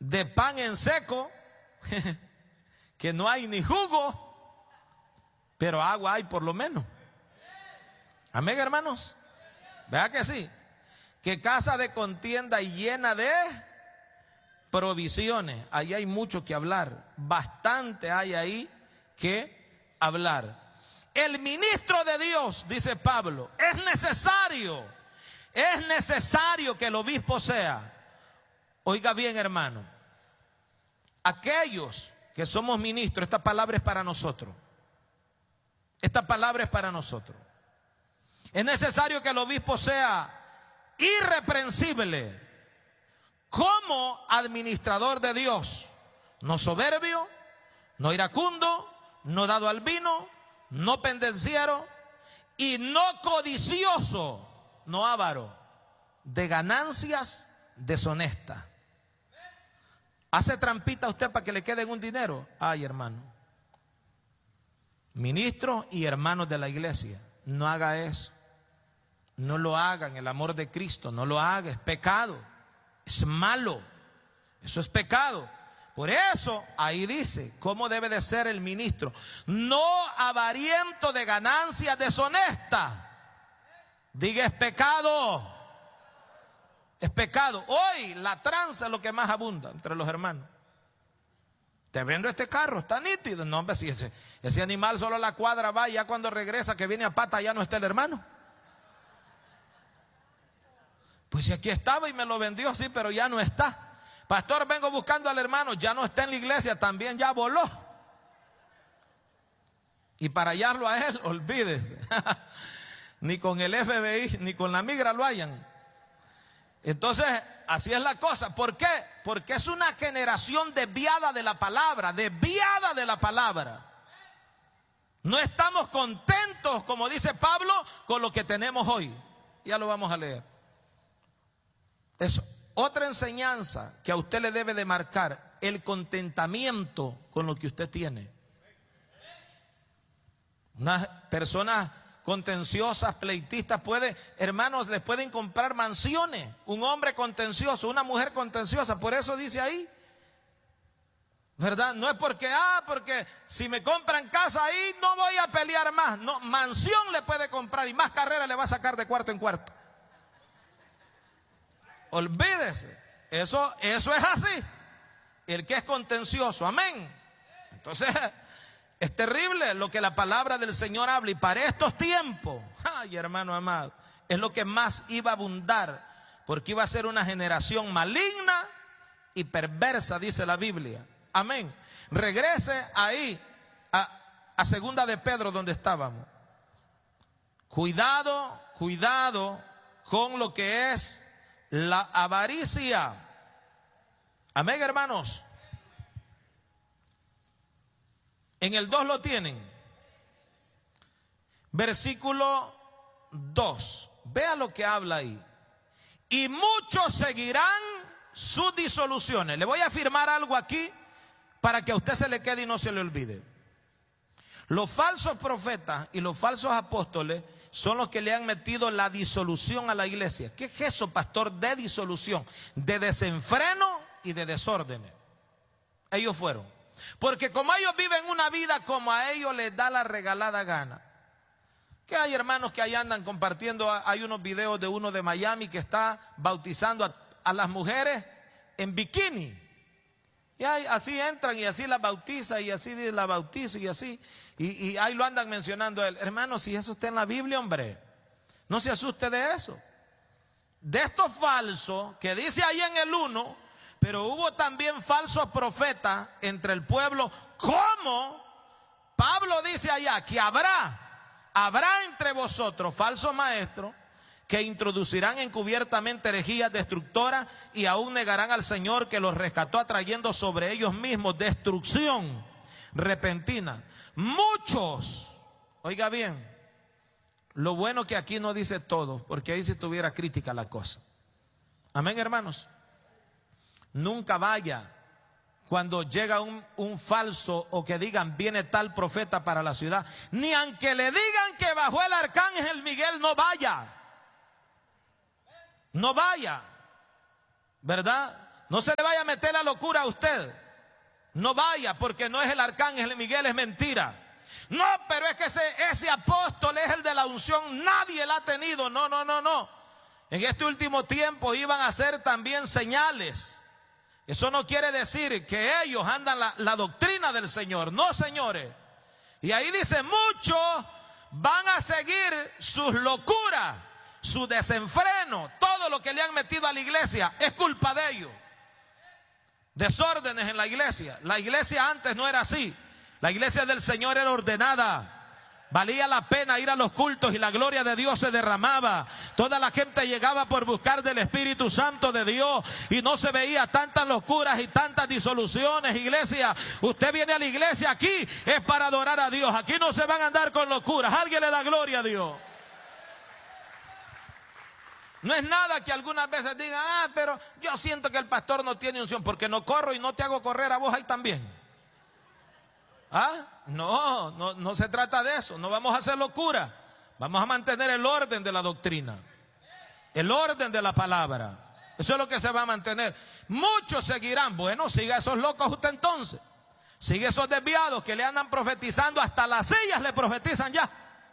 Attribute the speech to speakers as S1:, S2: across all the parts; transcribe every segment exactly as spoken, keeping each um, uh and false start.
S1: de pan en seco, que no hay ni jugo, pero agua hay por lo menos. Amén, hermanos. ¿Verdad que sí? Que casa de contienda y llena de provisiones. Ahí hay mucho que hablar. Bastante hay ahí que hablar. El ministro de Dios, dice Pablo, es necesario, es necesario que el obispo sea. Oiga bien, hermano, aquellos que somos ministros, esta palabra es para nosotros. Esta palabra es para nosotros. Es necesario que el obispo sea irreprensible como administrador de Dios, no soberbio, no iracundo, no dado al vino, no pendenciero y no codicioso, no avaro, de ganancias deshonestas. ¿Hace trampita usted para que le quede un dinero? Ay, hermano. Ministros y hermanos de la iglesia, no haga eso. No lo haga en el amor de Cristo, no lo haga, es pecado, es malo, eso es pecado. Por eso ahí dice cómo debe de ser el ministro: no avariento de ganancias deshonestas. Diga, es pecado, es pecado. Hoy la tranza es lo que más abunda entre los hermanos. Te vendo este carro, está nítido. No, hombre, si ese, ese animal solo a la cuadra va y ya cuando regresa que viene a pata ya no está el hermano. Pues si aquí estaba y me lo vendió, sí, pero ya no está. Pastor, vengo buscando al hermano, ya no está en la iglesia, también ya voló. Y para hallarlo a él, olvídese. Ni con el F B I, ni con la migra lo hallan. Entonces, así es la cosa. ¿Por qué? Porque es una generación desviada de la palabra, desviada de la palabra. No estamos contentos, como dice Pablo, con lo que tenemos hoy. Ya lo vamos a leer. Es otra enseñanza que a usted le debe de marcar: el contentamiento con lo que usted tiene. Unas personas contenciosas, pleitistas, puede, hermanos, les pueden comprar mansiones. Un hombre contencioso, una mujer contenciosa, por eso dice ahí, ¿verdad? No es porque, ah, porque si me compran casa ahí no voy a pelear más. No, mansión le puede comprar y más carrera le va a sacar de cuarto en cuarto. Olvídese, eso, eso es así. El que es contencioso, amén. Entonces, es terrible lo que la palabra del Señor habla. Y para estos tiempos, ay, hermano amado, es lo que más iba a abundar, porque iba a ser una generación maligna y perversa, dice la Biblia. Amén. Regrese ahí a, a segunda de Pedro, donde estábamos. Cuidado, cuidado con lo que es la avaricia. Amén, hermanos. En el dos lo tienen. Versículo dos. Vea lo que habla ahí. Y muchos seguirán sus disoluciones. Le voy a afirmar algo aquí para que a usted se le quede y no se le olvide. Los falsos profetas y los falsos apóstoles son los que le han metido la disolución a la iglesia. ¿Qué es eso, pastor? De disolución, de desenfreno y de desórdenes. Ellos fueron. Porque como ellos viven una vida como a ellos les da la regalada gana. Que hay hermanos que ahí andan compartiendo. Hay unos videos de uno de Miami que está bautizando a, a las mujeres en bikini. Y ahí, así entran y así las bautiza y así la bautiza y así. Y, y ahí lo andan mencionando a él. Hermano, si eso está en la Biblia, hombre, no se asuste de eso. De estos falsos que dice ahí en el uno, pero hubo también falsos profetas entre el pueblo. ¿Cómo? Pablo dice allá que habrá, habrá entre vosotros falsos maestros que introducirán encubiertamente herejías destructoras y aún negarán al Señor que los rescató, atrayendo sobre ellos mismos destrucción repentina. Muchos, oiga bien, lo bueno que aquí no dice todo, porque ahí si tuviera crítica la cosa. Amén, hermanos. Nunca vaya cuando llega un, un falso o que digan viene tal profeta para la ciudad. Ni aunque le digan que bajó el arcángel Miguel, no vaya. No vaya, ¿verdad? No se le vaya a meter la locura a usted. No vaya, porque no es el arcángel Miguel, es mentira. No, pero es que ese, ese apóstol es el de la unción, nadie la ha tenido. No, no, no, no. En este último tiempo iban a hacer también señales. Eso no quiere decir que ellos andan la, la doctrina del Señor. No, señores. Y ahí dice, muchos van a seguir sus locuras, su desenfreno, todo lo que le han metido a la iglesia es culpa de ellos. Desórdenes en la iglesia. La iglesia antes no era así. La iglesia del Señor era ordenada. Valía la pena ir a los cultos y la gloria de Dios se derramaba. Toda la gente llegaba por buscar del Espíritu Santo de Dios y no se veía tantas locuras y tantas disoluciones. Iglesia, usted viene a la iglesia aquí es para adorar a Dios. Aquí no se van a andar con locuras. Alguien le da gloria a Dios. No es nada que algunas veces digan, ah, pero yo siento que el pastor no tiene unción porque no corro y no te hago correr a vos ahí también. Ah, no, no, no se trata de eso. No vamos a hacer locura. Vamos a mantener el orden de la doctrina, el orden de la palabra. Eso es lo que se va a mantener. Muchos seguirán. Bueno, siga esos locos usted entonces. Sigue esos desviados que le andan profetizando. Hasta las sillas le profetizan ya.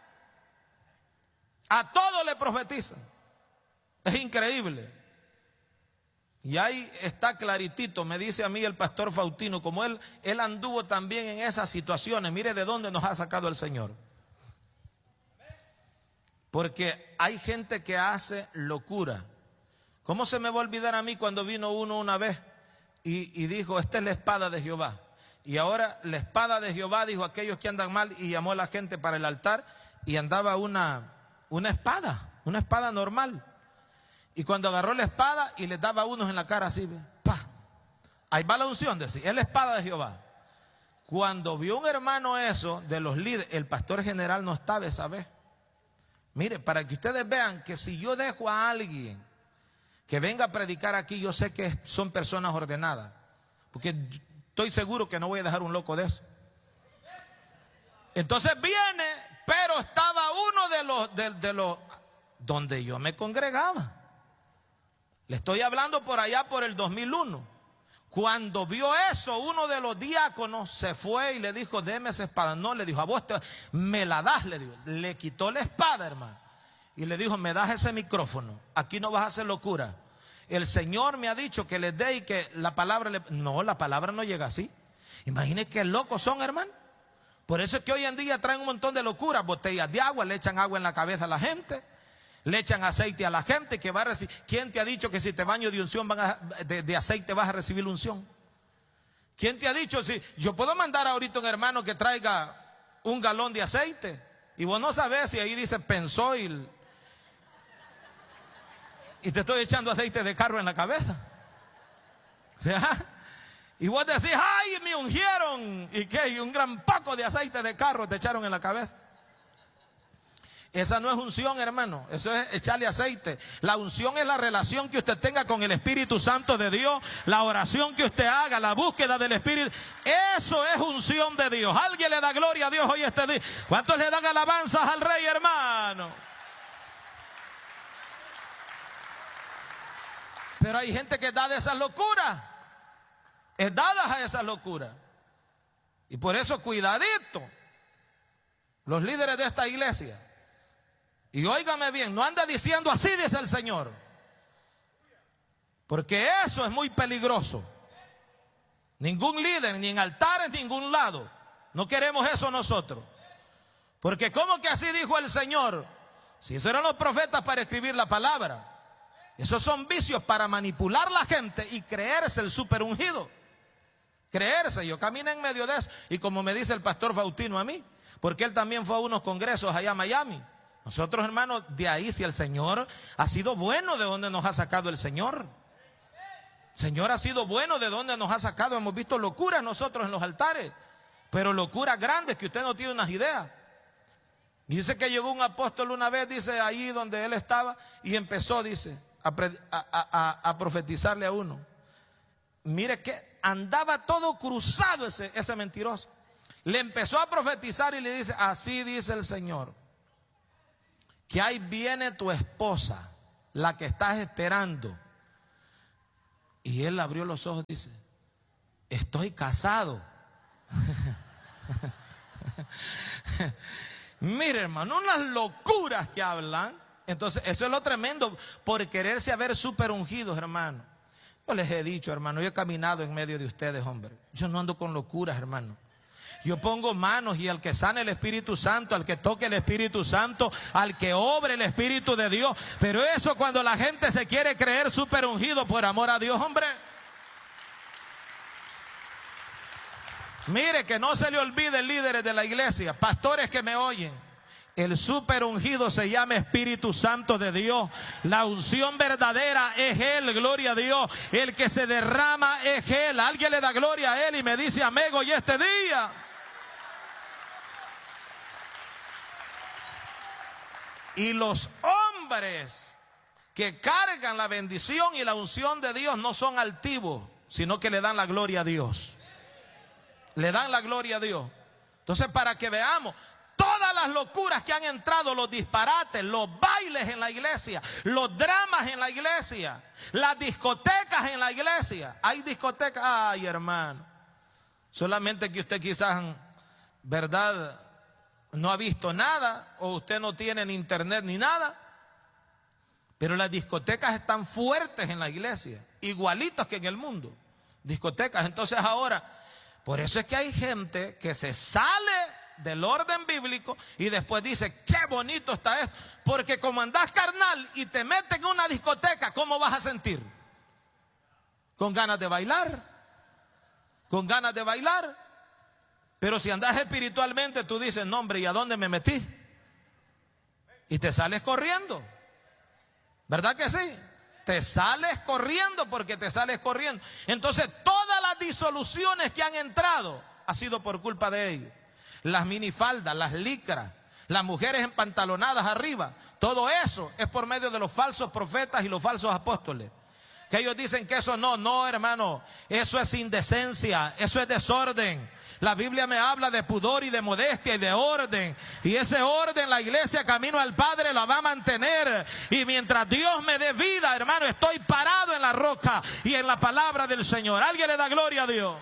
S1: A todos le profetizan. Es increíble. Y ahí está claritito, me dice a mí el pastor Faustino, como él, él anduvo también en esas situaciones. Mire de dónde nos ha sacado el Señor. Porque hay gente que hace locura. ¿Cómo se me va a olvidar a mí cuando vino uno una vez y, y dijo, esta es la espada de Jehová? Y ahora la espada de Jehová, dijo aquellos que andan mal, y llamó a la gente para el altar y andaba una, una espada, una espada normal. Y cuando agarró la espada y les daba a unos en la cara así, ¡pah! Ahí va la unción, decía, es la espada de Jehová. Cuando vio un hermano eso, de los líderes, el pastor general no estaba esa vez. Mire, para que ustedes vean que si yo dejo a alguien que venga a predicar aquí, yo sé que son personas ordenadas. Porque estoy seguro que no voy a dejar un loco de eso. Entonces viene, pero estaba uno de los, de, de los, donde yo me congregaba. Le estoy hablando por allá por el dos mil uno. Cuando vio eso, uno de los diáconos se fue y le dijo, deme esa espada. No, le dijo, a vos te, me la das, le dijo. Le quitó la espada, hermano. Y le dijo, me das ese micrófono. Aquí no vas a hacer locura. El Señor me ha dicho que les dé y que la palabra le... No, la palabra no llega así. Imagínense qué locos son, hermano. Por eso es que hoy en día traen un montón de locuras. Botellas de agua, le echan agua en la cabeza a la gente. Le echan aceite a la gente que va a recibir. ¿Quién te ha dicho que si te baño de unción van a, de, de aceite vas a recibir unción? ¿Quién te ha dicho si yo puedo mandar ahorita un hermano que traiga un galón de aceite? Y vos no sabés si ahí dice Pensoil y te estoy echando aceite de carro en la cabeza. ¿Ya? Y vos decís, ay, me ungieron. ¿Y qué? Y un gran poco de aceite de carro te echaron en la cabeza. Esa no es unción, hermano. Eso es echarle aceite. La unción es la relación que usted tenga con el Espíritu Santo de Dios. La oración que usted haga, la búsqueda del Espíritu. Eso es unción de Dios. Alguien le da gloria a Dios hoy este día. ¿Cuántos le dan alabanzas al Rey, hermano? Pero hay gente que da de esas locuras. Es dadas a esas locuras. Y por eso, cuidadito. Los líderes de esta iglesia. Y óigame bien, no anda diciendo así, dice el Señor. Porque eso es muy peligroso. Ningún líder, ni en altares, ni en ningún lado. No queremos eso nosotros. Porque ¿cómo que así dijo el Señor? Si esos eran los profetas para escribir la palabra. Esos son vicios para manipular la gente y creerse el super ungido. Creerse, yo camino en medio de eso. Y como me dice el pastor Faustino a mí, porque él también fue a unos congresos allá a Miami. Nosotros, hermanos, de ahí, si el Señor ha sido bueno, ¿de dónde nos ha sacado el Señor? El Señor ha sido bueno, ¿de dónde nos ha sacado? Hemos visto locuras nosotros en los altares, pero locuras grandes que usted no tiene unas ideas. Dice que llegó un apóstol una vez, dice, ahí donde él estaba, y empezó, dice, a, a, a, a profetizarle a uno. Mire que andaba todo cruzado ese, ese mentiroso. Le empezó a profetizar y le dice, así dice el Señor, que ahí viene tu esposa, la que estás esperando. Y él abrió los ojos y dice, estoy casado. Mire, hermano, unas locuras que hablan. Entonces, eso es lo tremendo, por quererse ver súper ungidos, hermano. Yo les he dicho, hermano, yo he caminado en medio de ustedes, hombre. Yo no ando con locuras, hermano. Yo pongo manos y al que sane el Espíritu Santo, al que toque el Espíritu Santo, al que obre el Espíritu de Dios. Pero eso cuando la gente se quiere creer súper ungido por amor a Dios, hombre. Mire, que no se le olvide, líderes de la iglesia, pastores que me oyen. El súper ungido se llama Espíritu Santo de Dios. La unción verdadera es Él, gloria a Dios. El que se derrama es Él. Alguien le da gloria a Él y me dice, amigo, y este día. Y los hombres que cargan la bendición y la unción de Dios no son altivos, sino que le dan la gloria a Dios. Le dan la gloria a Dios. Entonces, para que veamos todas las locuras que han entrado, los disparates, los bailes en la iglesia, los dramas en la iglesia, las discotecas en la iglesia. Hay discotecas, ay hermano, solamente que usted quizás, verdad, no ha visto nada, o usted no tiene ni internet ni nada, pero las discotecas están fuertes en la iglesia, igualitos que en el mundo, discotecas. Entonces ahora, por eso es que hay gente que se sale del orden bíblico y después dice, qué bonito está esto, porque como andás carnal y te meten en una discoteca, ¿cómo vas a sentir? Con ganas de bailar, con ganas de bailar. Pero si andás espiritualmente, tú dices, no hombre, ¿y a dónde me metí? Y te sales corriendo, ¿verdad que sí? Te sales corriendo porque te sales corriendo. Entonces todas las disoluciones que han entrado ha sido por culpa de ellos. Las minifaldas, las licras, las mujeres empantalonadas arriba, todo eso es por medio de los falsos profetas y los falsos apóstoles. Que ellos dicen que eso no, no hermano, eso es indecencia, eso es desorden. La Biblia me habla de pudor y de modestia y de orden. Y ese orden la iglesia camino al Padre la va a mantener. Y mientras Dios me dé vida, hermano, estoy parado en la roca y en la palabra del Señor. ¿Alguien le da gloria a Dios?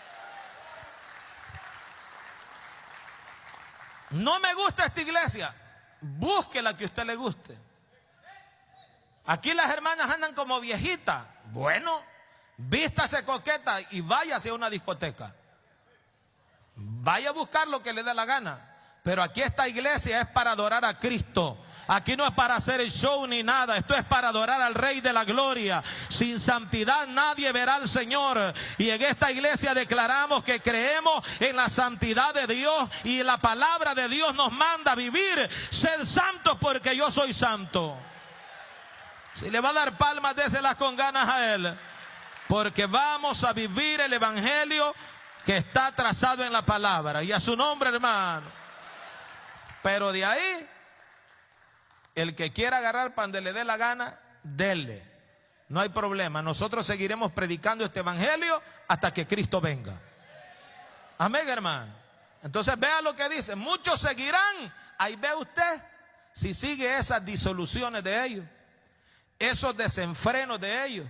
S1: No me gusta esta iglesia, busque la que a usted le guste. Aquí las hermanas andan como viejitas. Bueno, vístase coqueta y váyase a una discoteca. Vaya a buscar lo que le dé la gana. Pero aquí esta iglesia es para adorar a Cristo. Aquí no es para hacer el show ni nada. Esto es para adorar al Rey de la Gloria. Sin santidad nadie verá al Señor. Y en esta iglesia declaramos que creemos en la santidad de Dios. Y la palabra de Dios nos manda a vivir. Ser santos porque yo soy santo. Si le va a dar palmas, déselas con ganas a Él. Porque vamos a vivir el evangelio que está trazado en la palabra. Y a su nombre, hermano. Pero de ahí, el que quiera agarrar pan de le dé la gana, dele. No hay problema. Nosotros seguiremos predicando este evangelio hasta que Cristo venga. Amén, hermano. Entonces vea lo que dice. Muchos seguirán. Ahí ve usted si sigue esas disoluciones de ellos, esos desenfrenos de ellos.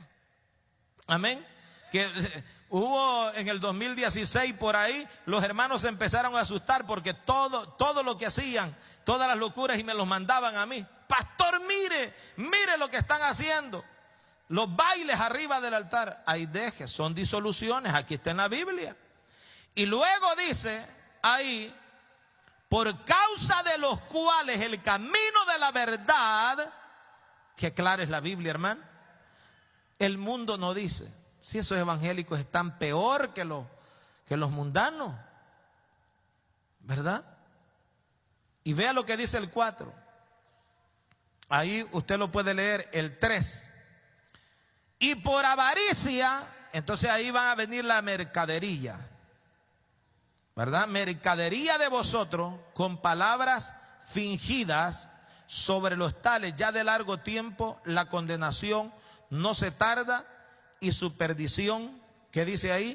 S1: Amén. Que hubo en el dos mil dieciséis por ahí, los hermanos se empezaron a asustar porque todo, todo lo que hacían, todas las locuras, y me los mandaban a mí. Pastor, mire, mire lo que están haciendo. Los bailes arriba del altar. Ahí deje, son disoluciones, aquí está en la Biblia. Y luego dice ahí, por causa de los cuales el camino de la verdad, que clara es la Biblia, hermano, el mundo no dice. Si esos evangélicos están peor que los, que los mundanos, ¿verdad? Y vea lo que dice el cuatro. Ahí usted lo puede leer, el tres. Y por avaricia, entonces ahí va a venir la mercadería, ¿verdad? Mercadería de vosotros con palabras fingidas sobre los tales ya de largo tiempo la condenación no se tarda y su perdición, ¿qué dice ahí?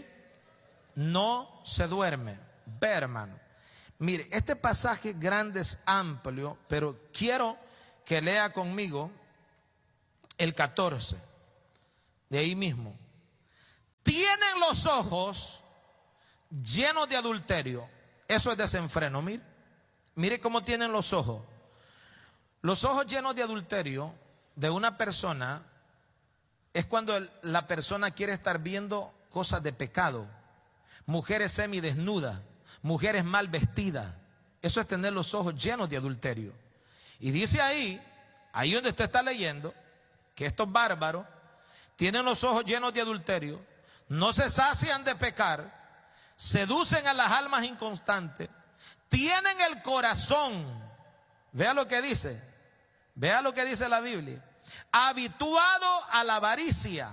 S1: No se duerme. Ve, hermano. Mire, este pasaje grande es amplio, pero quiero que lea conmigo el catorce. de ahí mismo. Tienen los ojos llenos de adulterio. Eso es desenfreno. Mire, mire cómo tienen los ojos. Los ojos llenos de adulterio de una persona es cuando el, la persona quiere estar viendo cosas de pecado. Mujeres semidesnudas, mujeres mal vestidas. Eso es tener los ojos llenos de adulterio. Y dice ahí, ahí donde usted está leyendo, que estos bárbaros tienen los ojos llenos de adulterio, no se sacian de pecar, seducen a las almas inconstantes, tienen el corazón, vea lo que dice, vea lo que dice la Biblia, habituado a la avaricia.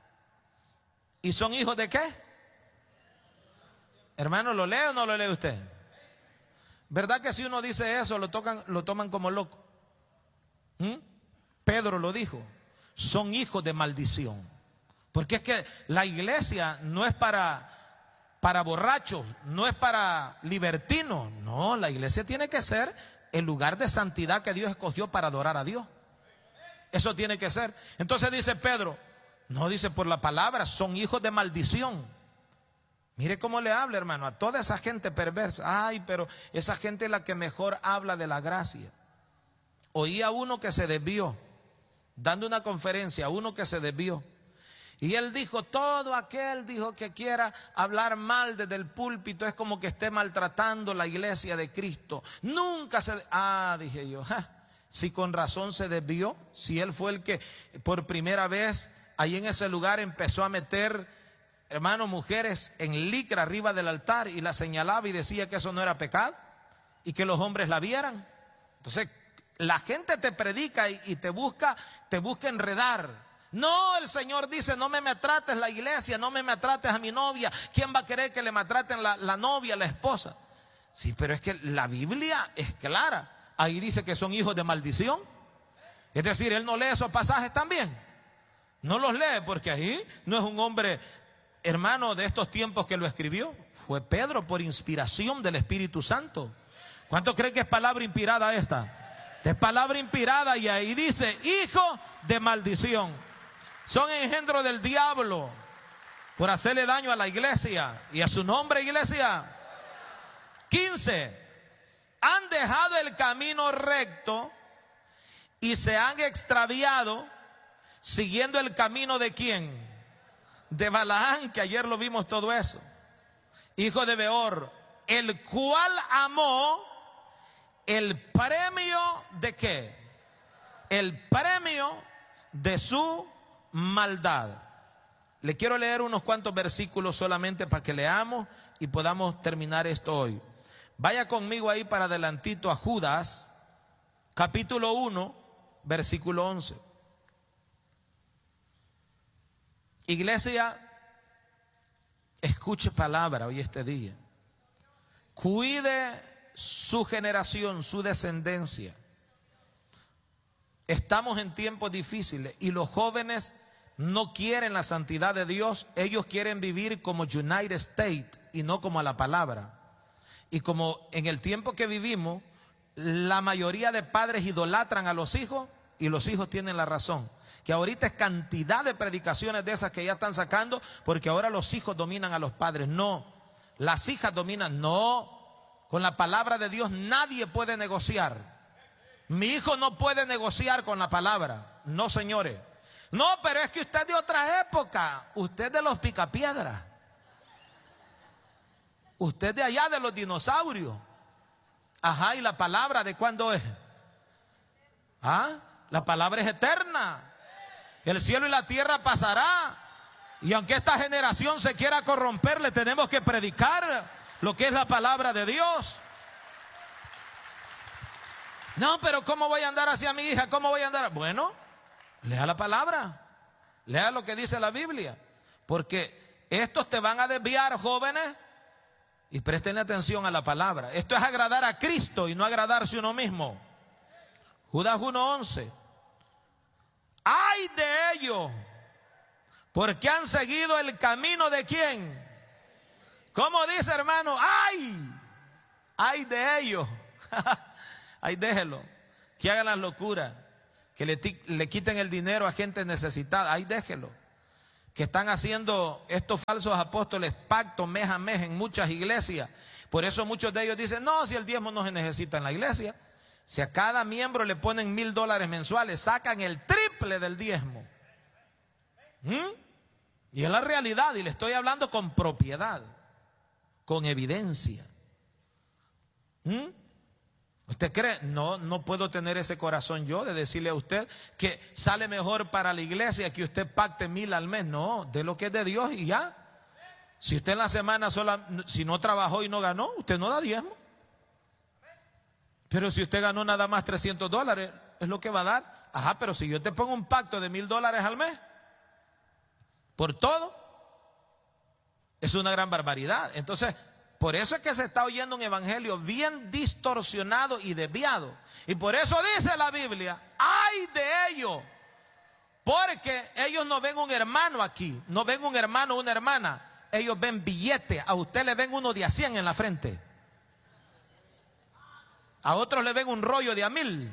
S1: ¿Y son hijos de qué? Hermano, ¿lo lee o no lo lee usted? ¿Verdad que si uno dice eso lo, tocan, lo toman como loco? ¿Mm? Pedro lo dijo, son hijos de maldición. Porque es que la iglesia no es para, para borrachos, no es para libertinos. No, la iglesia tiene que ser el lugar de santidad que Dios escogió para adorar a Dios. Eso tiene que ser. Entonces dice Pedro, no dice por la palabra, son hijos de maldición. Mire cómo le habla, hermano, a toda esa gente perversa. Ay, pero esa gente es la que mejor habla de la gracia. Oí a uno que se desvió, dando una conferencia, a uno que se desvió. Y él dijo, todo aquel dijo que quiera hablar mal desde el púlpito es como que esté maltratando la iglesia de Cristo. Nunca se... Ah, dije yo, ja, si con razón se desvió, si él fue el que por primera vez ahí en ese lugar empezó a meter, hermanos, mujeres en licra arriba del altar y la señalaba y decía que eso no era pecado y que los hombres la vieran. Entonces la gente te predica y, y te busca, te busca enredar. No, el Señor dice, no me maltrates la iglesia, no me maltrates a mi novia. ¿Quién va a querer que le maltraten la, la novia, la esposa? Sí, pero es que la Biblia es clara. Ahí dice que son hijos de maldición. Es decir, él no lee esos pasajes también. No los lee porque ahí no es un hombre, hermano, de estos tiempos que lo escribió. Fue Pedro por inspiración del Espíritu Santo. ¿Cuánto creen que es palabra inspirada esta? Es palabra inspirada y ahí dice, hijo de maldición. Son engendro del diablo por hacerle daño a la iglesia y a su nombre, iglesia. quince. Han dejado el camino recto y se han extraviado siguiendo el camino de quién? De Balaán, que ayer lo vimos todo eso. Hijo de Beor, el cual amó el premio de qué? El premio de su maldad. Le quiero leer unos cuantos versículos solamente para que leamos y podamos terminar esto hoy. Vaya conmigo ahí para adelantito a Judas, capítulo uno, versículo once. Iglesia, escuche palabra hoy este día. Cuide su generación, su descendencia. Estamos en tiempos difíciles y los jóvenes no quieren la santidad de Dios. Ellos quieren vivir como United States y no como a la palabra. Y como en el tiempo que vivimos, la mayoría de padres idolatran a los hijos y los hijos tienen la razón. Que ahorita es cantidad de predicaciones de esas que ya están sacando porque ahora los hijos dominan a los padres. No, las hijas dominan. No, con la palabra de Dios nadie puede negociar. Mi hijo no puede negociar con la palabra. No, señores. No, pero es que usted es de otra época. Usted de los picapiedras. Usted de allá de los dinosaurios. Ajá, ¿y la palabra de cuándo es? ¿Ah? La palabra es eterna. El cielo y la tierra pasará. Y aunque esta generación se quiera corromper, le tenemos que predicar lo que es la palabra de Dios. No, pero ¿cómo voy a andar hacia mi hija? ¿Cómo voy a andar? Bueno, lea la palabra. Lea lo que dice la Biblia. Porque estos te van a desviar, jóvenes. Y presten atención a la palabra. Esto es agradar a Cristo y no agradarse uno mismo. Judas uno once. ¡Ay de ellos! Porque han seguido el camino de quién. ¿Cómo dice, hermano? ¡Ay! ¡Ay de ellos! ¡Ay, déjelo! Que hagan las locuras. Que le, le quiten el dinero a gente necesitada. ¡Ay, déjelo! que están haciendo estos falsos apóstoles pacto mes a mes en muchas iglesias. Por eso muchos de ellos dicen, no, si el diezmo no se necesita en la iglesia. Si a cada miembro le ponen mil dólares mensuales, sacan el triple del diezmo. ¿Mm? Y es la realidad, y le estoy hablando con propiedad, con evidencia. ¿Mm? ¿Usted cree? No, no puedo tener ese corazón yo de decirle a usted que sale mejor para la iglesia que usted pacte mil al mes. No, de lo que es de Dios y ya. Si usted en la semana sola, si no trabajó y no ganó, usted no da diezmo. Pero si usted ganó nada más trescientos dólares, es lo que va a dar. Ajá, pero si yo te pongo un pacto de mil dólares al mes, por todo, es una gran barbaridad. Entonces, por eso es que se está oyendo un evangelio bien distorsionado y desviado. Y por eso dice la Biblia, ¡ay de ellos! Porque ellos no ven un hermano aquí, no ven un hermano o una hermana. Ellos ven billetes, a usted le ven uno de a cien en la frente. A otros le ven un rollo de a mil.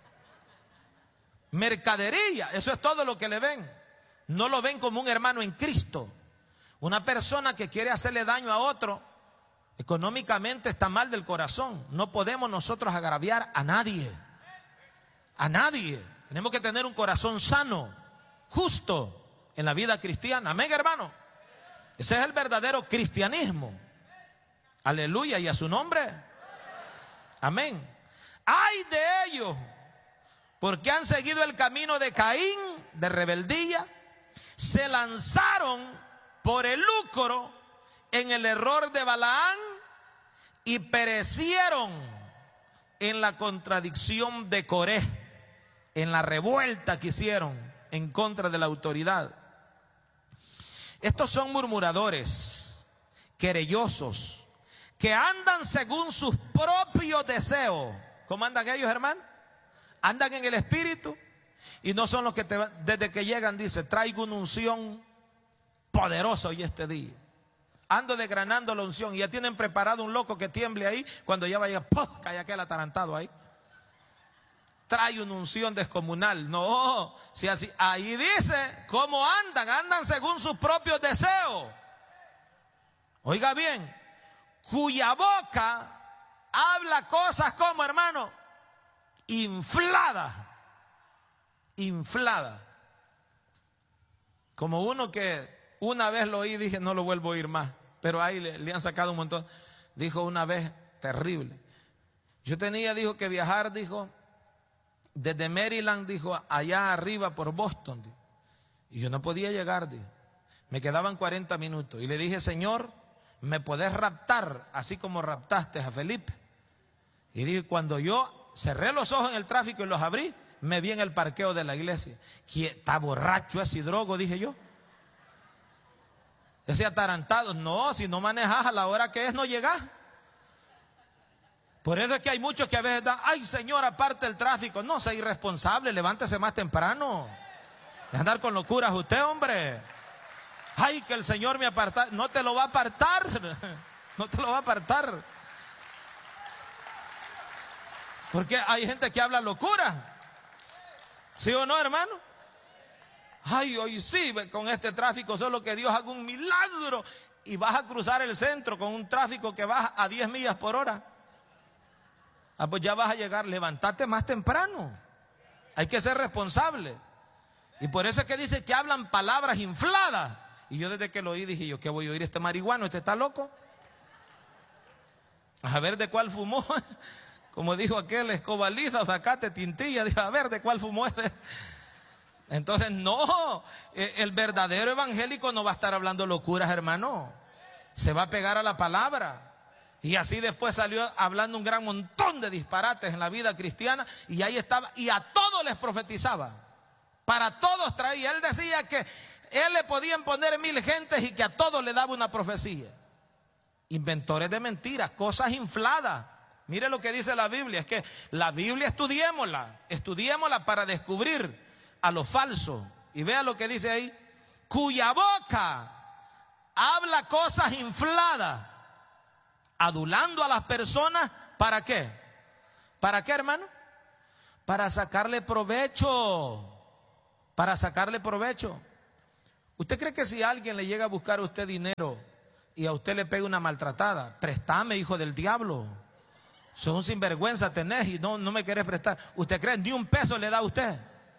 S1: Mercadería, eso es todo lo que le ven. No lo ven como un hermano en Cristo. Una persona que quiere hacerle daño a otro, económicamente está mal del corazón. No podemos nosotros agraviar a nadie. A nadie. Tenemos que tener un corazón sano, justo en la vida cristiana. Amén, hermano. Ese es el verdadero cristianismo. Aleluya, y a su nombre. Amén. ¡Ay de ellos! Porque han seguido el camino de Caín, de rebeldía. Se lanzaron por el lucro en el error de Balaán y perecieron en la contradicción de Coré, en la revuelta que hicieron en contra de la autoridad. Estos son murmuradores, querellosos, que andan según sus propios deseos. ¿Cómo andan ellos, hermano? Andan en el espíritu y no son los que te, desde que llegan dice, traigo una unción poderosa hoy este día. Ando desgranando la unción y ya tienen preparado un loco que tiemble ahí cuando ya vaya, ¡puf!, cae aquel atarantado ahí. Trae una unción descomunal. No, si así, ahí dice cómo andan, andan según sus propios deseos. Oiga bien, cuya boca habla cosas como, hermano, infladas, infladas. Como uno que una vez lo oí y dije, no lo vuelvo a oír más. Pero ahí le, le han sacado un montón. Dijo una vez, terrible. Yo tenía, dijo, que viajar, dijo, desde Maryland, dijo, allá arriba por Boston. Dijo. Y yo no podía llegar, dijo. Me quedaban cuarenta minutos. Y le dije, Señor, ¿me podés raptar así como raptaste a Felipe? Y dije, cuando yo cerré los ojos en el tráfico y los abrí, me vi en el parqueo de la iglesia. ¿Quién está borracho ese drogo? Dije yo. Ese atarantado, no, si no manejas a la hora que es, no llegás. Por eso es que hay muchos que a veces dan, ay Señor, aparte el tráfico. No, sea irresponsable, levántese más temprano. De andar con locuras usted, hombre. Ay, que el Señor me aparta. No te lo va a apartar. No te lo va a apartar. Porque hay gente que habla locura. ¿Sí o no, hermano? Ay, hoy sí, con este tráfico solo que Dios haga un milagro. Y vas a cruzar el centro con un tráfico que baja a diez millas por hora. Ah, pues ya vas a llegar, levántate más temprano. Hay que ser responsable. Y por eso es que dice que hablan palabras infladas. Y yo desde que lo oí dije yo, ¿qué voy a oír este marihuano? ¿Este está loco? A ver de cuál fumó. Como dijo aquel, escobaliza, zacate, tintilla. Dijo, a ver de cuál fumó este. Entonces no, el verdadero evangélico no va a estar hablando locuras, hermano. Se va a pegar a la palabra. Y así después salió hablando un gran montón de disparates en la vida cristiana. Y ahí estaba, y a todos les profetizaba. Para todos traía. Él decía que él le podían poner mil gentes y que a todos le daba una profecía. Inventores de mentiras, cosas infladas. Mire lo que dice la Biblia. Es que la Biblia estudiémosla. Estudiémosla para descubrir a lo falso. Y vea lo que dice ahí. Cuya boca habla cosas infladas, adulando a las personas. ¿Para qué? ¿Para qué, hermano? Para sacarle provecho. Para sacarle provecho. ¿Usted cree que si alguien le llega a buscar a usted dinero y a usted le pega una maltratada, préstame, hijo del diablo? Sos un sinvergüenza, tenés y no, no me querés prestar. ¿Usted cree ni un peso le da a usted?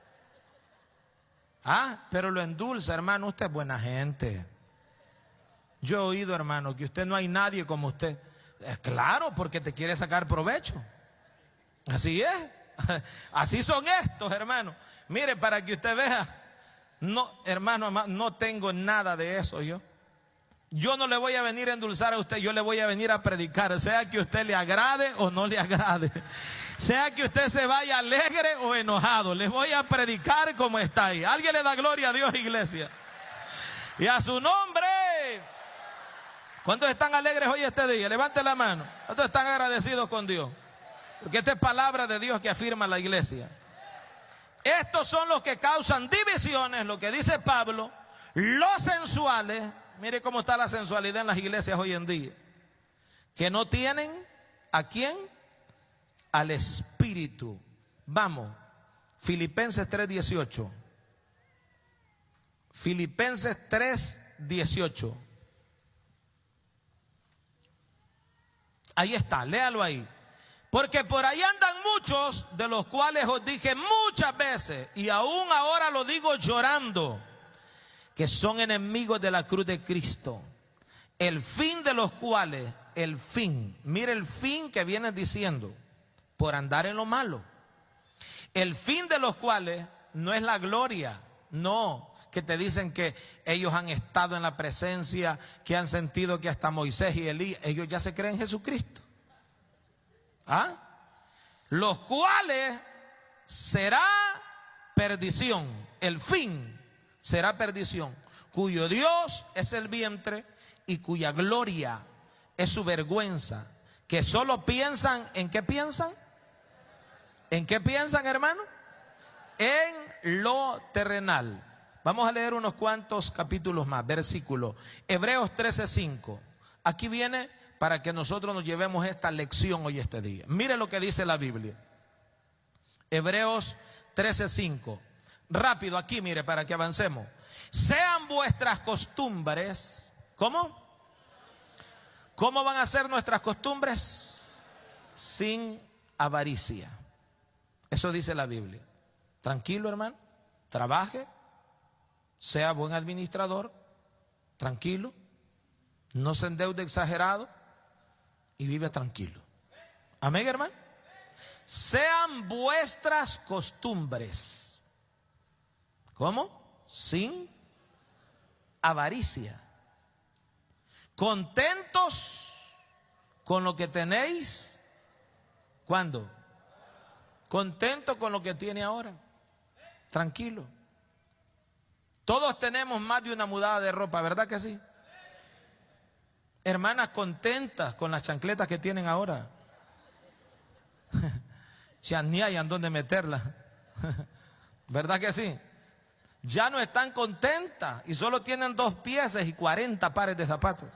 S1: Ah, pero lo endulza, hermano. Usted es buena gente. Yo he oído, hermano, que usted no hay nadie como usted. Es claro, porque te quiere sacar provecho. Así es. Así son estos, hermano. Mire, para que usted vea. No, hermano, no tengo nada de eso yo. Yo no le voy a venir a endulzar a usted, yo le voy a venir a predicar, sea que usted le agrade o no le agrade, sea que usted se vaya alegre o enojado, les voy a predicar como está ahí. Alguien le da gloria a Dios, iglesia, y a su nombre. ¿Cuántos están alegres hoy este día? Levante la mano. ¿Cuántos están agradecidos con Dios? Porque esta es palabra de Dios que afirma la iglesia. Estos son los que causan divisiones, lo que dice Pablo, los sensuales. Mire cómo está la sensualidad en las iglesias hoy en día. Que no tienen, ¿a quién? Al Espíritu. Vamos, Filipenses tres dieciocho. Filipenses tres dieciocho. Ahí está, léalo ahí. Porque por ahí andan muchos, de los cuales os dije muchas veces, y aún ahora lo digo llorando, que son enemigos de la cruz de Cristo, el fin de los cuales, el fin, mire el fin que viene diciendo, por andar en lo malo, el fin de los cuales no es la gloria, no, que te dicen que ellos han estado en la presencia, que han sentido que hasta Moisés y Elías, ellos ya se creen en Jesucristo. ¿Ah? Los cuales será perdición, el fin será perdición, cuyo Dios es el vientre y cuya gloria es su vergüenza, que solo piensan, ¿en qué piensan? ¿En qué piensan, hermano? En lo terrenal. Vamos a leer unos cuantos capítulos más, versículos. Hebreos trece cinco. Aquí viene para que nosotros nos llevemos esta lección hoy este día. Mire lo que dice la Biblia. Hebreos trece cinco. Rápido aquí, mire, para que avancemos. Sean vuestras costumbres. ¿Cómo? ¿Cómo van a ser nuestras costumbres? Sin avaricia. Eso dice la Biblia. Tranquilo, hermano. Trabaje. Sea buen administrador. Tranquilo. No se endeude exagerado. Y vive tranquilo. Amén, hermano. Sean vuestras costumbres. ¿Cómo? Sin avaricia. Contentos con lo que tenéis. ¿Cuándo? Contento con lo que tiene ahora. Tranquilo. Todos tenemos más de una mudada de ropa, ¿verdad que sí? Hermanas contentas con las chancletas que tienen ahora. Ya ni hayan dónde meterlas. ¿Verdad que sí? Ya no están contentas y solo tienen dos piezas y cuarenta pares de zapatos.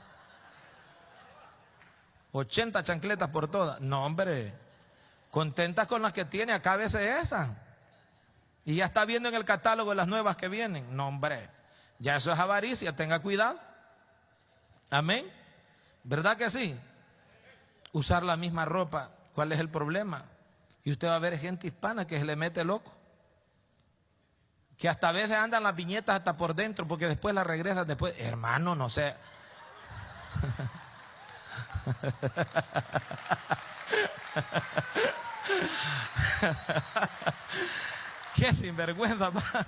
S1: ochenta chancletas por todas. No, hombre. Contentas con las que tiene, acá a veces esas. Y ya está viendo en el catálogo las nuevas que vienen. No, hombre. Ya eso es avaricia, tenga cuidado. Amén. ¿Verdad que sí? Usar la misma ropa, ¿cuál es el problema? Y usted va a ver gente hispana que se le mete loco, que hasta a veces andan las viñetas hasta por dentro, porque después las regresan después. Hermano, no sé. Qué sinvergüenza para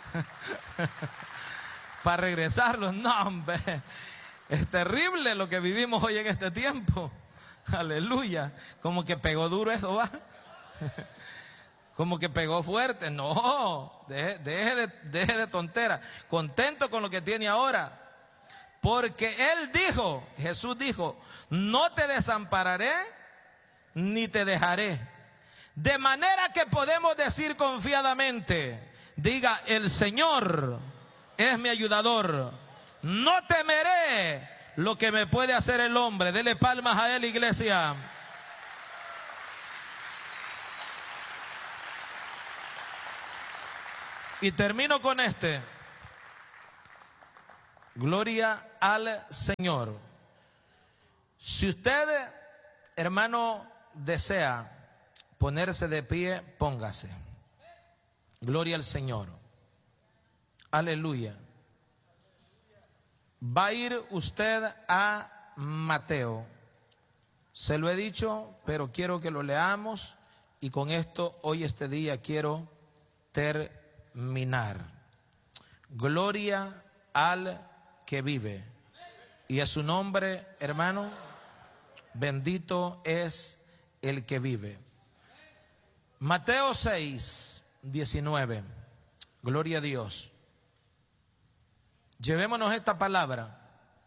S1: pa regresarlos. No, hombre. Es terrible lo que vivimos hoy en este tiempo. Aleluya. Como que pegó duro eso, va. Como que pegó fuerte. No, deje, deje, de, deje de tontera. Contento con lo que tiene ahora. Porque Él dijo, Jesús dijo, no te desampararé ni te dejaré. De manera que podemos decir confiadamente, diga, el Señor es mi ayudador. No temeré lo que me puede hacer el hombre. Dele palmas a Él, iglesia. Y termino con este. Gloria al Señor. Si usted, hermano, desea ponerse de pie, póngase. Gloria al Señor. Aleluya. Va a ir usted a Mateo. Se lo he dicho, pero quiero que lo leamos y con esto hoy este día quiero terminar. Gloria al que vive. Y a su nombre, hermano, bendito es el que vive. Mateo seis, diecinueve. Gloria a Dios. Llevémonos esta palabra.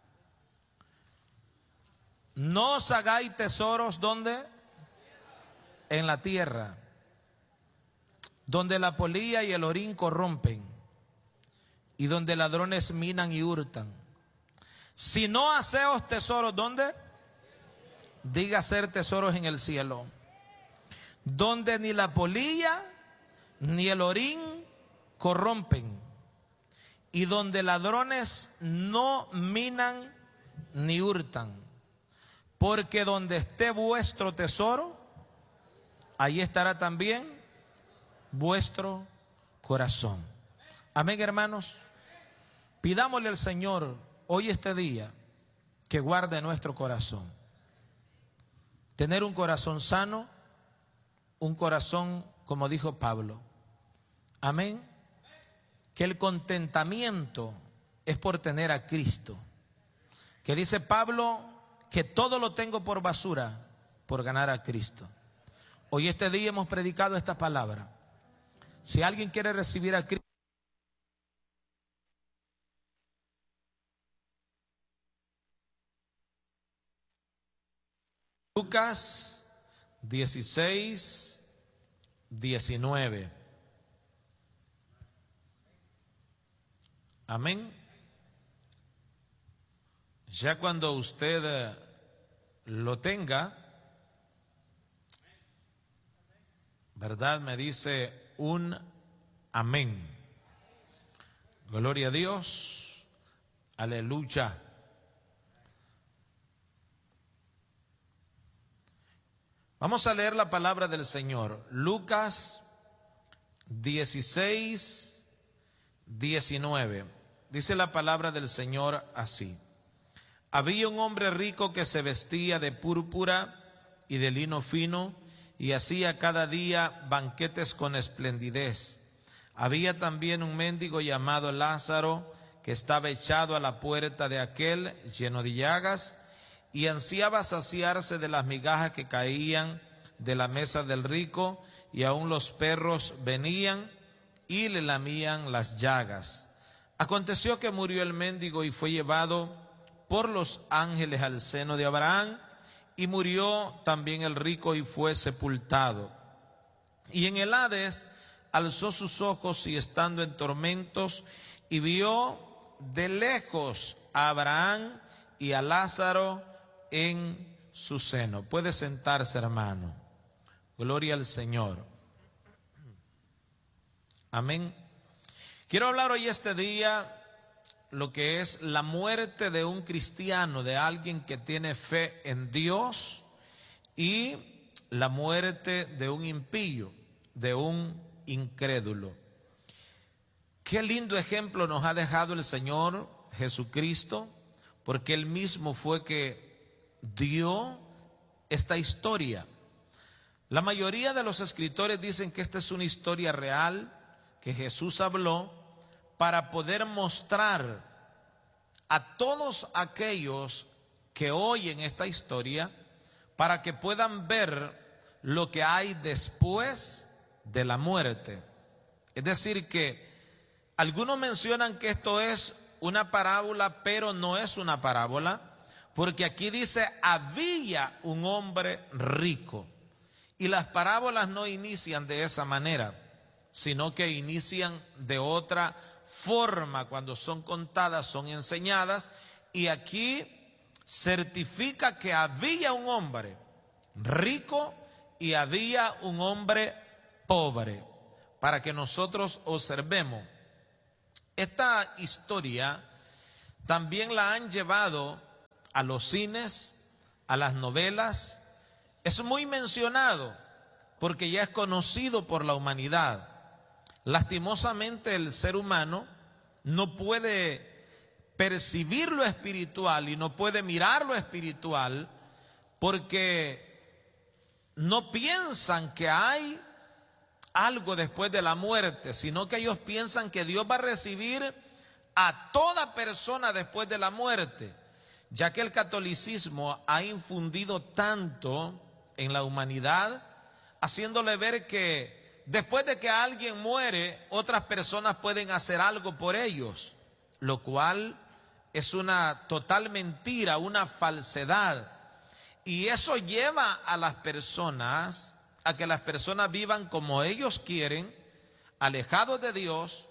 S1: No os hagáis tesoros, ¿dónde? En la tierra, donde la polilla y el orín corrompen, y donde ladrones minan y hurtan. Si no haceos tesoros, ¿dónde? Diga hacer tesoros en el cielo, donde ni la polilla ni el orín corrompen, y donde ladrones no minan ni hurtan. Porque donde esté vuestro tesoro, ahí estará también vuestro corazón. Amén, hermanos. Pidámosle al Señor hoy este día que guarde nuestro corazón. Tener un corazón sano, un corazón, como dijo Pablo. Amén. Que el contentamiento es por tener a Cristo. Que dice Pablo que todo lo tengo por basura por ganar a Cristo. Hoy este día hemos predicado esta palabra. Si alguien quiere recibir a Cristo, Lucas dieciséis, diecinueve. Amén. Ya cuando usted lo tenga, ¿verdad? Me dice un amén. Gloria a Dios. Aleluya. Vamos a leer la palabra del Señor. Lucas dieciséis, diecinueve. Dice la palabra del Señor así. Había un hombre rico que se vestía de púrpura y de lino fino y hacía cada día banquetes con esplendidez. Había también un mendigo llamado Lázaro que estaba echado a la puerta de aquel, lleno de llagas, y ansiaba saciarse de las migajas que caían de la mesa del rico, y aun los perros venían y le lamían las llagas. Aconteció que murió el mendigo y fue llevado por los ángeles al seno de Abraham, y murió también el rico y fue sepultado. Y en el Hades alzó sus ojos y estando en tormentos, y vio de lejos a Abraham y a Lázaro en su seno. Puede sentarse, hermano. Gloria al Señor. Amén. Quiero hablar hoy este día lo que es la muerte de un cristiano, de alguien que tiene fe en Dios, y la muerte de un impío, de un incrédulo. Qué lindo ejemplo nos ha dejado el Señor Jesucristo, porque Él mismo fue que dio esta historia. La mayoría de los escritores dicen que esta es una historia real, que Jesús habló para poder mostrar a todos aquellos que oyen esta historia, para que puedan ver lo que hay después de la muerte. Es decir, que algunos mencionan que esto es una parábola, pero no es una parábola, porque aquí dice había un hombre rico, y las parábolas no inician de esa manera, sino que inician de otra forma. Cuando son contadas, son enseñadas, y aquí certifica que había un hombre rico y había un hombre pobre, para que nosotros observemos. Esta historia también la han llevado a los cines, a las novelas. Es muy mencionado porque ya es conocido por la humanidad. Lastimosamente el ser humano no puede percibir lo espiritual y no puede mirar lo espiritual porque no piensan que hay algo después de la muerte, sino que ellos piensan que Dios va a recibir a toda persona después de la muerte, ya que el catolicismo ha infundido tanto en la humanidad, haciéndole ver que después de que alguien muere, otras personas pueden hacer algo por ellos, lo cual es una total mentira, una falsedad. Y eso lleva a las personas a que las personas vivan como ellos quieren, alejados de Dios.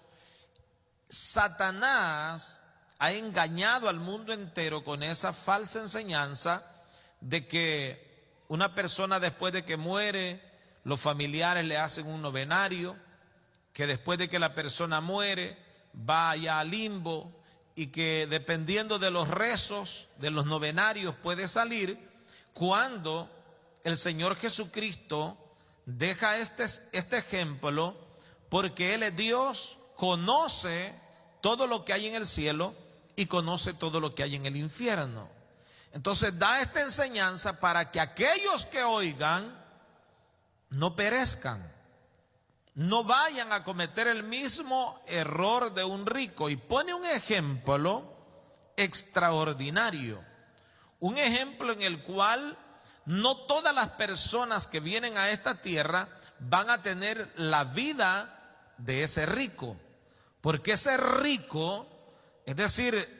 S1: Satanás ha engañado al mundo entero con esa falsa enseñanza de que una persona después de que muere, los familiares le hacen un novenario, que después de que la persona muere, va allá al limbo y que dependiendo de los rezos, de los novenarios puede salir, cuando el Señor Jesucristo deja este, este ejemplo, porque Él es Dios, conoce todo lo que hay en el cielo y conoce todo lo que hay en el infierno. Entonces da esta enseñanza para que aquellos que oigan no perezcan, no vayan a cometer el mismo error de un rico. Y pone un ejemplo extraordinario, un ejemplo en el cual no todas las personas que vienen a esta tierra van a tener la vida de ese rico, porque ese rico, es decir,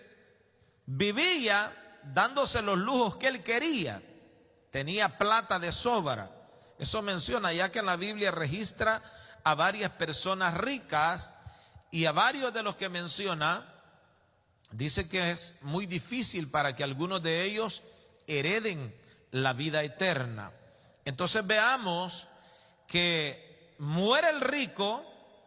S1: vivía dándose los lujos que él quería, tenía plata de sobra. Eso menciona, ya que en la Biblia registra a varias personas ricas, y a varios de los que menciona dice que es muy difícil para que algunos de ellos hereden la vida eterna. Entonces veamos que muere el rico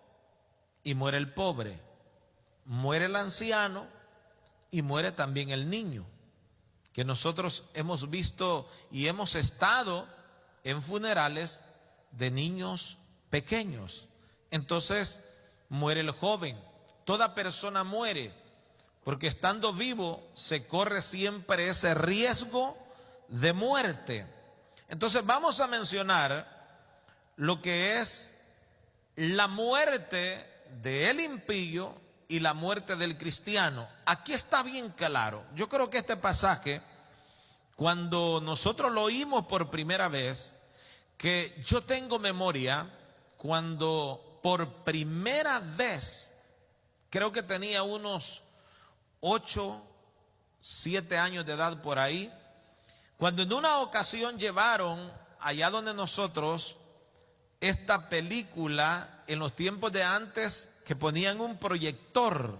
S1: y muere el pobre, muere el anciano y muere también el niño, que nosotros hemos visto y hemos estado en funerales de niños pequeños. Entonces muere el joven. Toda persona muere, porque estando vivo se corre siempre ese riesgo de muerte. Entonces vamos a mencionar lo que es la muerte del impío y la muerte del cristiano. Aquí está bien claro. Yo creo que este pasaje, cuando nosotros lo oímos por primera vez, que yo tengo memoria, cuando por primera vez, creo que tenía unos ocho, siete años de edad por ahí, cuando en una ocasión llevaron allá donde nosotros esta película en los tiempos de antes, que ponían un proyector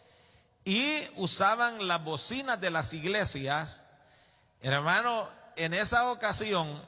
S1: y usaban las bocinas de las iglesias. Hermano, en esa ocasión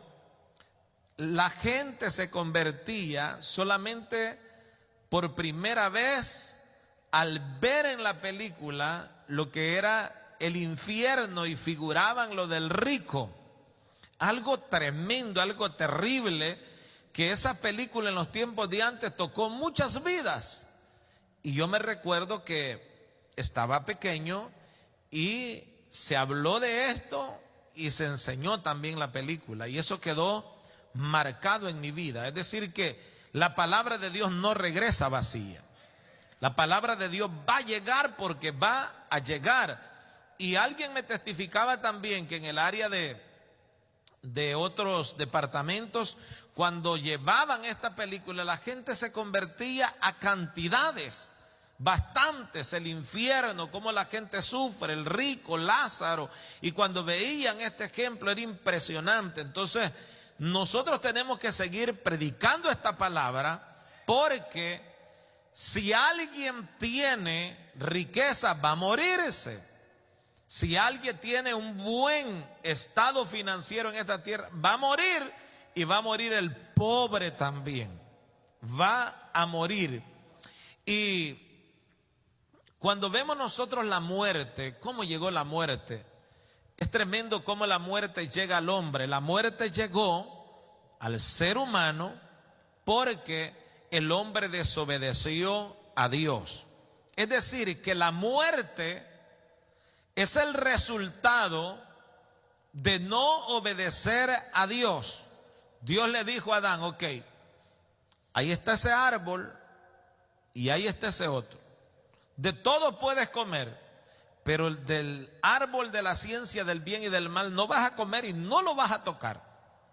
S1: la gente se convertía solamente por primera vez al ver en la película lo que era el infierno, y figuraban lo del rico. Algo tremendo, algo terrible, que esa película en los tiempos de antes tocó muchas vidas. Y yo me recuerdo que estaba pequeño y se habló de esto y se enseñó también la película, y eso quedó marcado en mi vida. Es decir, que la palabra de Dios no regresa vacía. La palabra de Dios va a llegar, porque va a llegar. Y alguien me testificaba también que en el área de, de otros departamentos, cuando llevaban esta película, la gente se convertía a cantidades, bastantes. El infierno, cómo la gente sufre, el rico, Lázaro. Y cuando veían este ejemplo era impresionante. Entonces nosotros tenemos que seguir predicando esta palabra, porque si alguien tiene riqueza va a morirse. Si alguien tiene un buen estado financiero en esta tierra, va a morir, y va a morir el pobre también. Va a morir. Y Cuando vemos nosotros la muerte, ¿cómo llegó la muerte? Es tremendo cómo la muerte llega al hombre. La muerte llegó al ser humano porque el hombre desobedeció a Dios. Es decir, que la muerte es el resultado de no obedecer a Dios. Dios le dijo a Adán, ok, ahí está ese árbol y ahí está ese otro. De todo puedes comer, pero el del árbol de la ciencia del bien y del mal no vas a comer y no lo vas a tocar.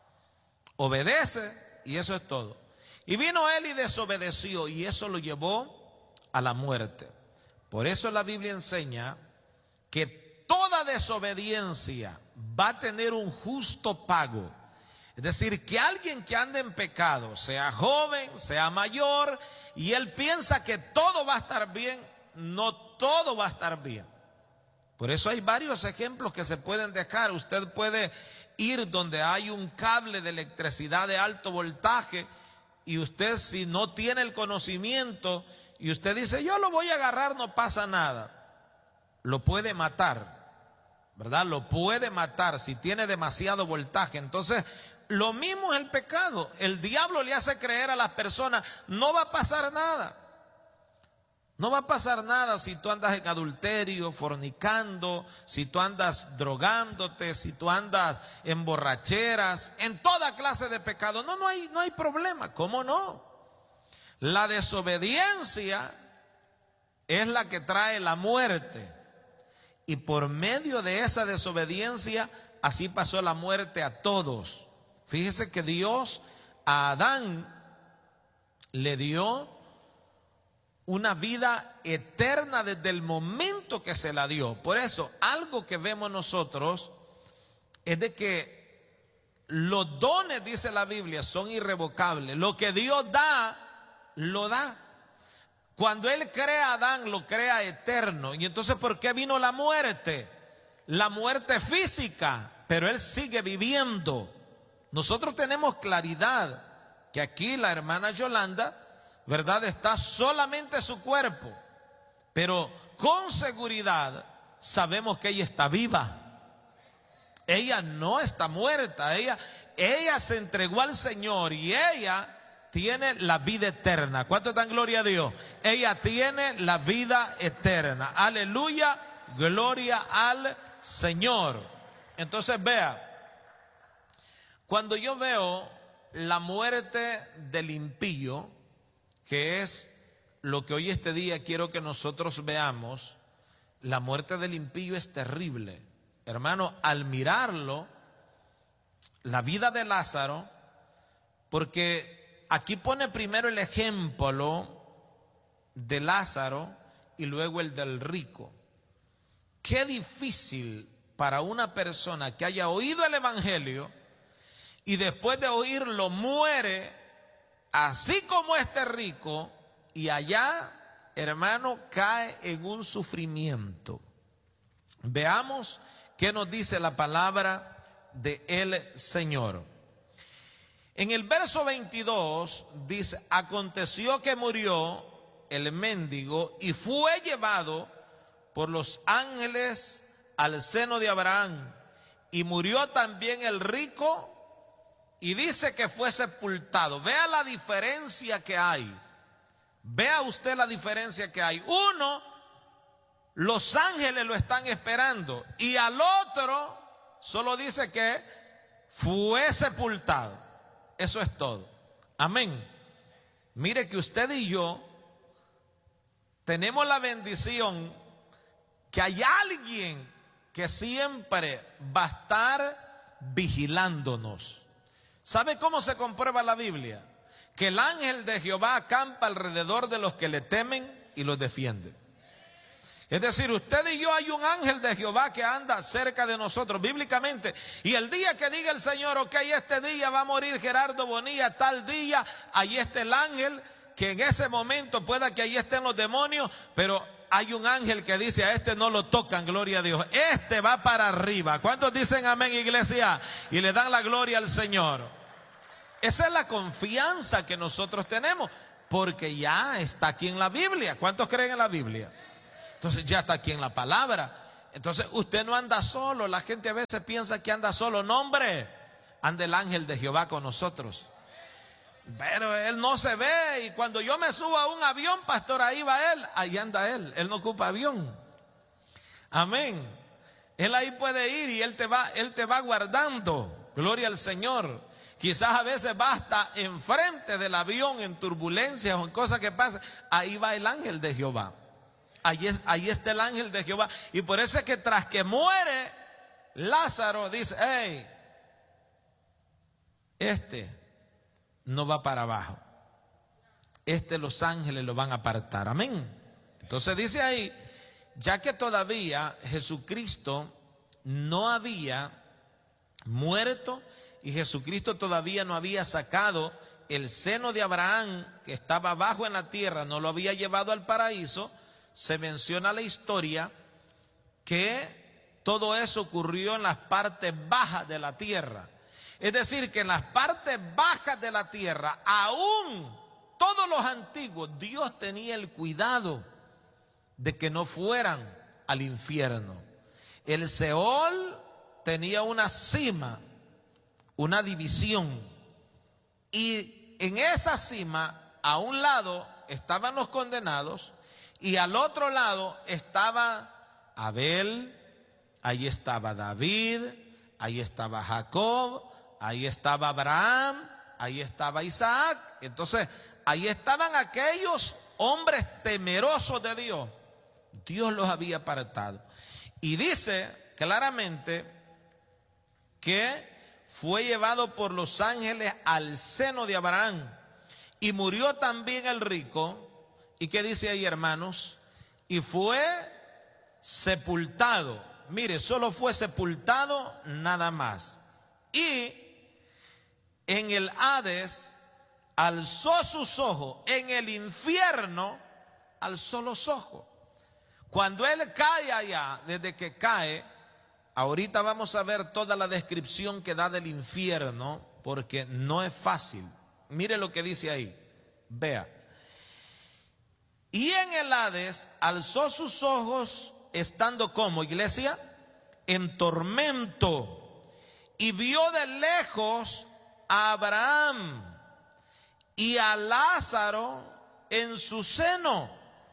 S1: Obedece y eso es todo. Y vino él y desobedeció y eso lo llevó a la muerte. Por eso la Biblia enseña que toda desobediencia va a tener un justo pago. Es decir, que alguien que ande en pecado, sea joven, sea mayor, y él piensa que todo va a estar bien, no todo va a estar bien. Por eso hay varios ejemplos que se pueden dejar. Usted puede ir donde hay un cable de electricidad de alto voltaje y usted, si no tiene el conocimiento y usted dice, yo lo voy a agarrar, no pasa nada, lo puede matar, ¿verdad? Lo puede matar si tiene demasiado voltaje. Entonces, lo mismo es el pecado. El diablo le hace creer a las personas, no va a pasar nada. No va a pasar nada si tú andas en adulterio, fornicando, si tú andas drogándote, si tú andas en borracheras, en toda clase de pecado. No, no hay, no hay problema. ¿Cómo no? La desobediencia es la que trae la muerte. Y por medio de esa desobediencia, así pasó la muerte a todos. Fíjese que Dios a Adán le dio una vida eterna desde el momento que se la dio. Por eso, algo que vemos nosotros es de que los dones, dice la Biblia, son irrevocables. Lo que Dios da, lo da. Cuando Él crea a Adán, lo crea eterno. Y entonces, ¿por qué vino la muerte? La muerte física, pero Él sigue viviendo. Nosotros tenemos claridad que aquí la hermana Yolanda, ¿verdad?, está solamente su cuerpo, pero con seguridad sabemos que ella está viva. Ella no está muerta, ella, ella se entregó al Señor y ella tiene la vida eterna. ¿Cuánto dan gloria a Dios? Ella tiene la vida eterna. Aleluya, gloria al Señor. Entonces vea, cuando yo veo la muerte del impío, que es lo que hoy este día quiero que nosotros veamos, la muerte del impío es terrible. Hermano, al mirarlo, la vida de Lázaro, porque aquí pone primero el ejemplo de Lázaro y luego el del rico. Qué difícil para una persona que haya oído el evangelio y después de oírlo muere, así como este rico, y allá, hermano, cae en un sufrimiento. Veamos qué nos dice la palabra de el Señor. En el verso veintidós dice, aconteció que murió el mendigo y fue llevado por los ángeles al seno de Abraham, y murió también el rico, y dice que fue sepultado. Vea la diferencia que hay. Vea usted la diferencia que hay. Uno, los ángeles lo están esperando, y al otro solo dice que fue sepultado. Eso es todo. Amén. Mire que usted y yo tenemos la bendición que hay alguien que siempre va a estar vigilándonos. ¿Sabe cómo se comprueba la Biblia? Que el ángel de Jehová acampa alrededor de los que le temen y los defiende. Es decir, usted y yo, hay un ángel de Jehová que anda cerca de nosotros bíblicamente, y el día que diga el Señor, ok, este día va a morir Gerardo Bonilla, tal día, ahí está el ángel, que en ese momento pueda que ahí estén los demonios, pero hay un ángel que dice, a este no lo tocan, gloria a Dios, este va para arriba. ¿Cuántos dicen amén, iglesia? Y le dan la gloria al Señor. Esa es la confianza que nosotros tenemos, porque ya está aquí en la Biblia. ¿Cuántos creen en la Biblia? Entonces ya está aquí en la palabra. Entonces usted no anda solo. La gente a veces piensa que anda solo. No, hombre, anda el ángel de Jehová con nosotros. Pero él no se ve. Y cuando yo me subo a un avión, pastor, ahí va él. Ahí anda él. Él no ocupa avión. Amén. Él ahí puede ir y él te va, él te va guardando. Gloria al Señor. Quizás a veces va hasta enfrente del avión en turbulencias o en cosas que pasan. Ahí va el ángel de Jehová. Ahí, es, ahí está el ángel de Jehová. Y por eso es que tras que muere Lázaro, dice, hey, este no va para abajo. Este los ángeles lo van a apartar. Amén. Entonces dice ahí, ya que todavía Jesucristo no había muerto y Jesucristo todavía no había sacado el seno de Abraham que estaba abajo en la tierra, no lo había llevado al paraíso. Se menciona la historia que todo eso ocurrió en las partes bajas de la tierra. Es decir, que en las partes bajas de la tierra, aún todos los antiguos, Dios tenía el cuidado de que no fueran al infierno. El Seol tenía una cima, una división. Y en esa cima, a un lado estaban los condenados, y al otro lado estaba Abel, ahí estaba David, ahí estaba Jacob, ahí estaba Abraham, ahí estaba Isaac. Entonces, ahí estaban aquellos hombres temerosos de Dios. Dios los había apartado. Y dice claramente que fue llevado por los ángeles al seno de Abraham. Y murió también el rico. ¿Y qué dice ahí, hermanos? Y fue sepultado. Mire, solo fue sepultado, nada más. Y en el Hades alzó sus ojos. En el infierno alzó los ojos. Cuando él cae allá, desde que cae, ahorita vamos a ver toda la descripción que da del infierno, porque no es fácil. Mire lo que dice ahí. Vea. Y en el Hades alzó sus ojos, estando como, iglesia, en tormento, y vio de lejos a Abraham y a Lázaro en su seno.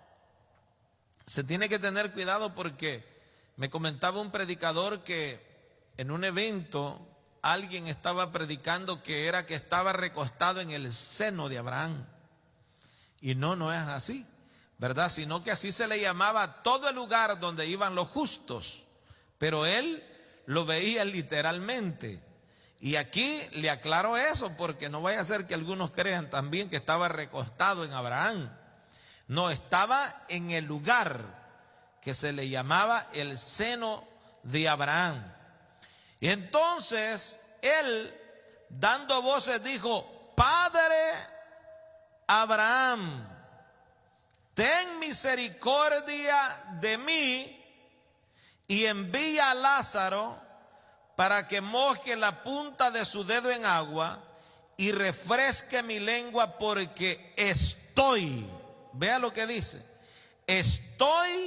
S1: Se tiene que tener cuidado porque me comentaba un predicador que en un evento alguien estaba predicando que era que estaba recostado en el seno de Abraham. Y no, no es así, ¿verdad? Sino que así se le llamaba a todo el lugar donde iban los justos. Pero él lo veía literalmente. Y aquí le aclaro eso porque no vaya a ser que algunos crean también que estaba recostado en Abraham. No, estaba en el lugar que se le llamaba el seno de Abraham. Y entonces él, dando voces, dijo: Padre Abraham, ten misericordia de mí y envía a Lázaro para que moje la punta de su dedo en agua y refresque mi lengua, porque estoy, vea lo que dice, estoy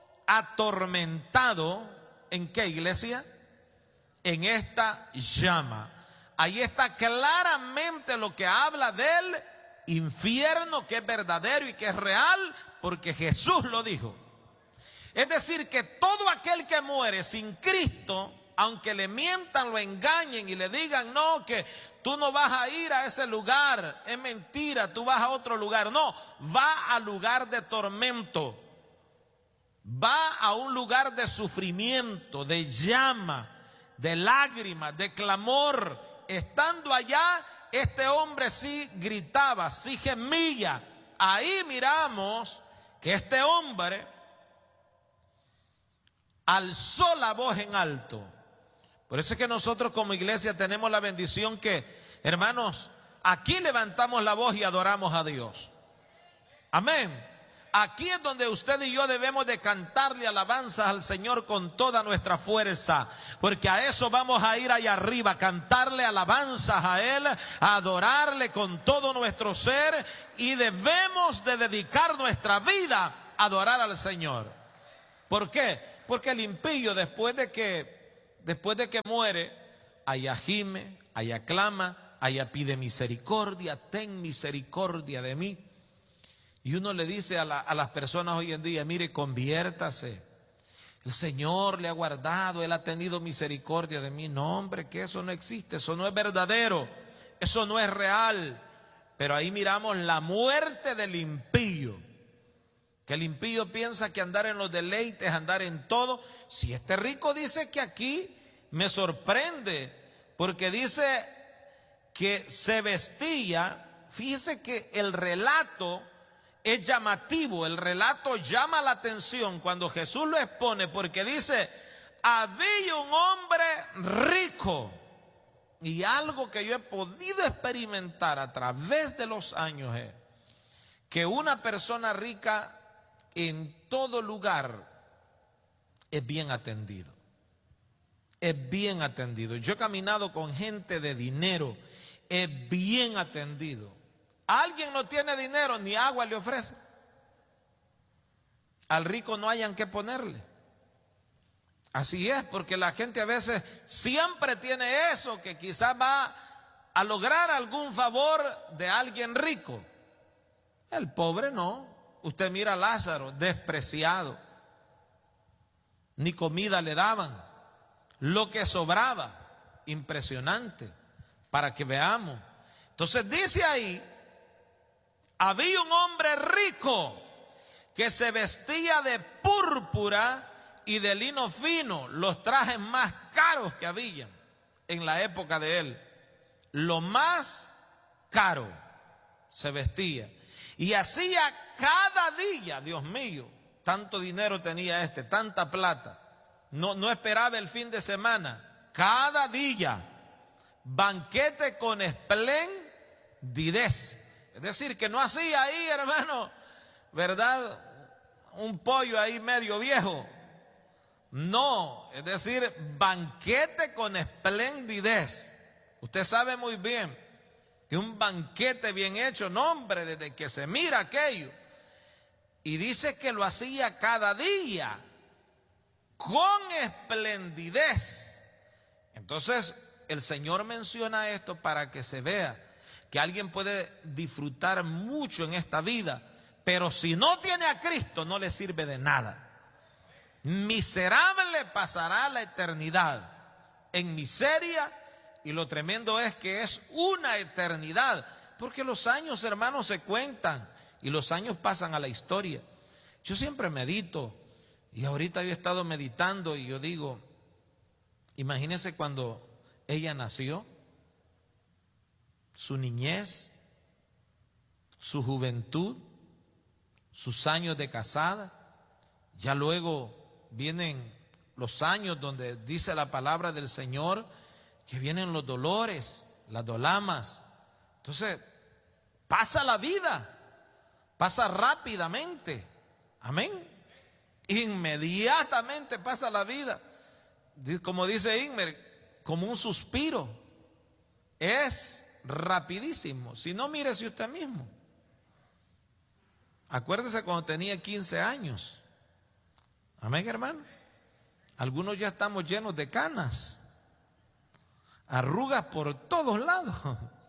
S1: atormentado. ¿En qué, iglesia? En esta llama. Ahí está claramente lo que habla del infierno, que es verdadero y que es real, porque Jesús lo dijo. Es decir, que todo aquel que muere sin Cristo, aunque le mientan, lo engañen y le digan: no, que tú no vas a ir a ese lugar, es mentira, tú vas a otro lugar. No, va al lugar de tormento, va a un lugar de sufrimiento, de llama, de lágrimas, de clamor. Estando allá, este hombre sí gritaba, sí gemía. Ahí miramos que este hombre alzó la voz en alto. Por eso es que nosotros como iglesia tenemos la bendición que, hermanos, aquí levantamos la voz y adoramos a Dios. Amén. Aquí es donde usted y yo debemos de cantarle alabanzas al Señor con toda nuestra fuerza, porque a eso vamos a ir allá arriba, cantarle alabanzas a Él, a adorarle con todo nuestro ser, y debemos de dedicar nuestra vida a adorar al Señor. ¿Por qué? Porque el impío después de que, después de que muere, allá gime, allá clama, allá pide misericordia, ten misericordia de mí. Y uno le dice a, la, a las personas hoy en día, mire, conviértase. El Señor le ha guardado, Él ha tenido misericordia de mí. No, hombre, que eso no existe, eso no es verdadero, eso no es real. Pero ahí miramos la muerte del impío. Que el impío piensa que andar en los deleites, andar en todo. Si este rico dice que aquí me sorprende, porque dice que se vestía, fíjese que el relato es llamativo, el relato llama la atención cuando Jesús lo expone, porque dice, había un hombre rico. Y algo que yo he podido experimentar a través de los años es que una persona rica en todo lugar es bien atendido. Es bien atendido. Yo he caminado con gente de dinero, es bien atendido. Alguien no tiene dinero, ni agua le ofrece. Al rico no hayan que ponerle. Así es, porque la gente a veces siempre tiene eso, que quizás va a lograr algún favor de alguien rico. El pobre no. Usted mira a Lázaro, despreciado. Ni comida le daban. Lo que sobraba, impresionante, para que veamos. Entonces dice ahí, había un hombre rico que se vestía de púrpura y de lino fino, los trajes más caros que había en la época de él. Lo más caro se vestía. Y hacía cada día, Dios mío, tanto dinero tenía este, tanta plata. No, no esperaba el fin de semana. Cada día, banquete con esplendidez. Es decir, que no hacía ahí, hermano, ¿verdad? Un pollo ahí medio viejo. No, es decir, banquete con esplendidez. Usted sabe muy bien que un banquete bien hecho, no, hombre, desde que se mira aquello. Y dice que lo hacía cada día con esplendidez. Entonces, el Señor menciona esto para que se vea que alguien puede disfrutar mucho en esta vida, pero si no tiene a Cristo no le sirve de nada. Miserable pasará la eternidad en miseria, y lo tremendo es que es una eternidad, porque los años, hermanos, se cuentan y los años pasan a la historia. Yo siempre medito, y ahorita yo he estado meditando y yo digo, imagínense cuando ella nació, su niñez, su juventud, sus años de casada, ya luego vienen los años donde dice la palabra del Señor que vienen los dolores, las dolamas. Entonces, pasa la vida, pasa rápidamente, amén. Inmediatamente pasa la vida, como dice Inmer, como un suspiro. Es rapidísimo. Si no, mírese usted mismo. Acuérdese cuando tenía quince años. Amén, hermano. Algunos ya estamos llenos de canas, arrugas por todos lados.